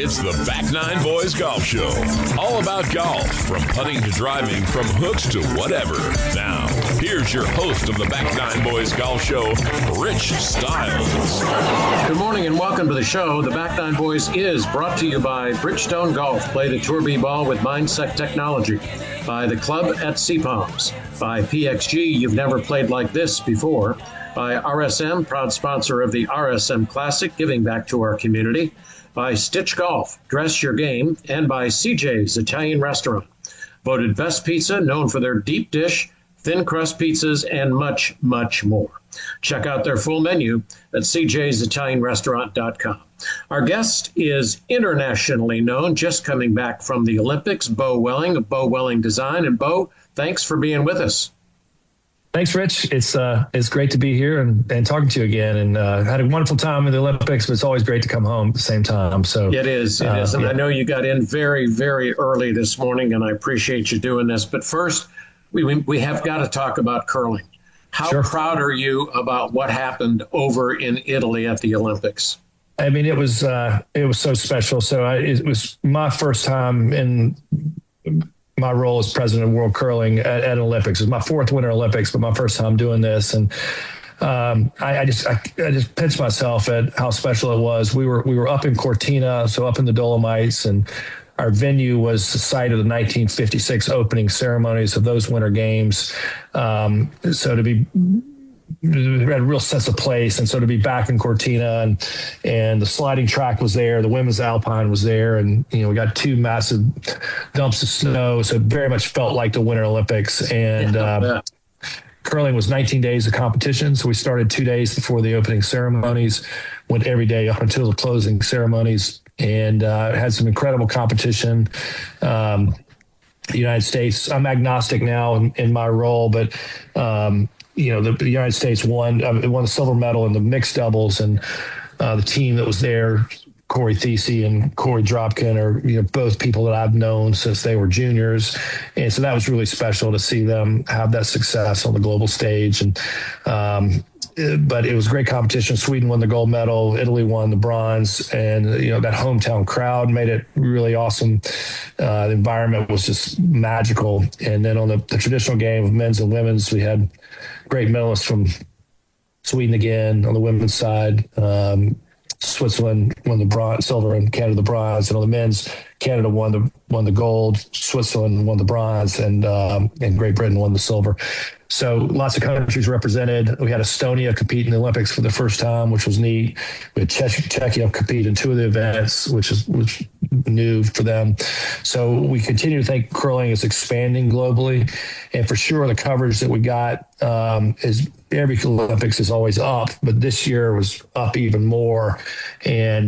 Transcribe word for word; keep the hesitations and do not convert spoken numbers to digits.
It's the Back Nine Boys Golf Show. All about golf, from putting to driving, from hooks to whatever. Now, here's your host of the Back Nine Boys Golf Show, Rich Stiles. Good morning and welcome to the show. The Back Nine Boys is brought to you by Bridgestone Golf. Play the Tour B ball with Mindset Technology. By the Club at Sea Palms. By P X G, you've never played like this before. By R S M, proud sponsor of the R S M Classic, giving back to our community. By Stitch Golf, dress your game. And by C J's Italian Restaurant. Voted best pizza, known for their deep dish, thin crust pizzas, and much, much more. Check out their full menu at c j's italian restaurant dot com. Our guest is internationally known, just coming back from the Olympics, Bo Welling of Bo Welling Design. And Bo, thanks for being with us. Thanks, Rich. It's uh, it's great to be here and, and talking to you again. And uh, had a wonderful time in the Olympics, but it's always great to come home at the same time. So it is, it uh, is. And yeah. I know you got in very, very early this morning, and I appreciate you doing this. But first, we we, we have got to talk about curling. How sure. proud are you about what happened over in Italy at the Olympics? I mean, it was uh, it was so special. So I, it was my first time in my role as president of World Curling at, at Olympics. It was my fourth Winter Olympics, but my first time doing this. And um, I, I just I, I just pinched myself at how special it was. We were we were up in Cortina, so up in the Dolomites, and our venue was the site of the nineteen fifty-six opening ceremonies of those Winter Games. Um, so to be we had a real sense of place, and so to be back in Cortina, and and the sliding track was there, the women's alpine was there, and you know we got two massive dumps of snow, so it very much felt like the Winter Olympics. And yeah, uh, curling was nineteen days of competition, so we started two days before the opening ceremonies, went every day up until the closing ceremonies, and uh, had some incredible competition. Um, the United States, I'm agnostic now in, in my role, but um, you know, the, the United States won uh, won the silver medal in the mixed doubles, and uh, the team that was there, Corey Thesey and Corey Dropkin, are you know both people that I've known since they were juniors, and so that was really special to see them have that success on the global stage. And um, but it was great competition. Sweden won the gold medal, Italy won the bronze, and you know that hometown crowd made it really awesome. Uh, the environment was just magical. And then on the, the traditional game of men's and women's, we had great medalists from Sweden again on the women's side. Um, Switzerland won the bronze, silver, and Canada the bronze. And on the men's, Canada won the won the gold, Switzerland won the bronze, and um, and Great Britain won the silver. So lots of countries represented. We had Estonia compete in the Olympics for the first time, which was neat. We had Czech- Czechia compete in two of the events, which is which new for them. So we continue to think curling is expanding globally, and for sure the coverage that we got um, is every Olympics is always up, but this year was up even more. And